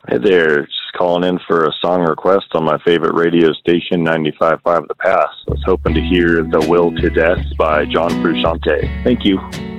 Hey there, just calling in for a song request on my favorite radio station, 95.5 The Pass. I was hoping to hear The Will to Death by John Frusciante. Thank you.